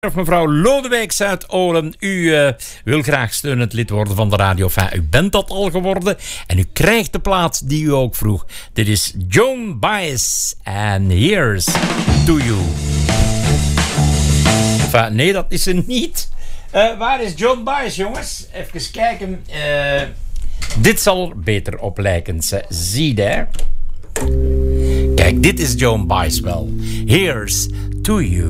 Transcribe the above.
Of mevrouw Lodewijk Zuid-Olen, u wil graag steunend lid worden van de Radio. U bent dat al geworden en u krijgt de plaats die u ook vroeg. Dit is Joan Baez en Here's to You. Nee, dat is ze niet. Waar is Joan Baez, jongens? Even kijken. Dit zal er beter op lijken. Zie daar. Kijk, dit is Joan Baez wel. Here's to You.